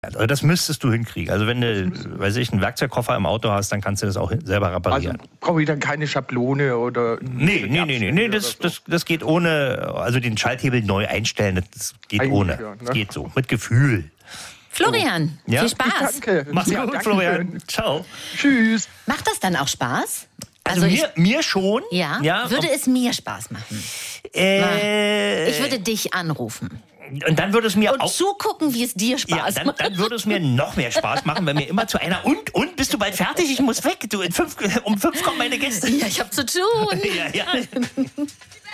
Also das müsstest du hinkriegen. Also wenn du, weiß ich, einen Werkzeugkoffer im Auto hast, dann kannst du das auch selber reparieren. Also brauche ich dann keine Schablone oder... Nee, das geht ohne, also den Schalthebel neu einstellen, das geht ohne. Ja, ne? Das geht so, mit Gefühl. Florian, viel Spaß. Danke. Mach's gut, Florian. Ciao. Tschüss. Macht das dann auch Spaß? Also mir schon. Ja, würde es mir Spaß machen? Ich würde dich anrufen. Und dann würde es mir auch zugucken, wie es dir Spaß macht. Dann würde es mir noch mehr Spaß machen, wenn mir immer zu einer und bist du bald fertig? Ich muss weg. Um 5 kommen meine Gäste. Ja, ich habe zu tun. Ja.